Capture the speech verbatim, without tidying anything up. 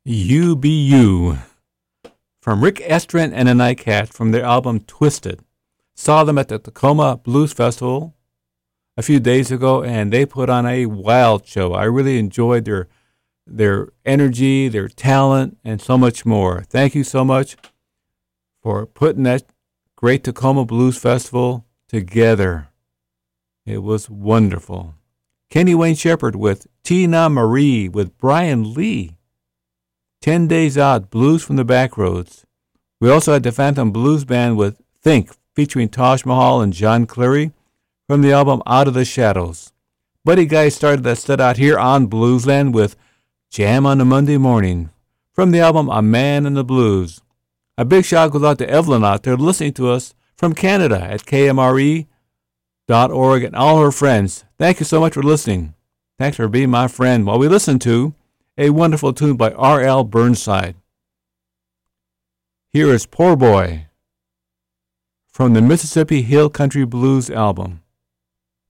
You Be You from Rick Estrin and the Nightcats from their album Twisted. Saw them at the Tacoma Blues Festival a few days ago, and they put on a wild show. I really enjoyed their their energy, their talent, and so much more. Thank you so much for putting that great Tacoma Blues Festival together. It was wonderful. Kenny Wayne Shepherd with Tina Marie with Brian Lee. Ten Days Out, Blues from the Backroads. We also had the Phantom Blues Band with Think, featuring Taj Mahal and John Cleary from the album Out of the Shadows. Buddy Guy started that set out here on Bluesland with Jam on a Monday Morning from the album A Man in the Blues. A big shout goes out to Evelyn out there listening to us from Canada at K M R E dot org and all her friends. Thank you so much for listening. Thanks for being my friend while we listen to a wonderful tune by R L Burnside. Here is Poor Boy from the Mississippi Hill Country Blues album.